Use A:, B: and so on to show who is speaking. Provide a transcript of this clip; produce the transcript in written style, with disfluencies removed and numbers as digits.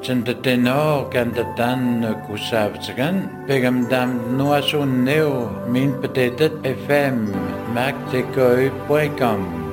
A: Tenor Gandadan Kusavzagan, Pegamdam Noasun Neo, Min Petetet FM, MacTecoy.com.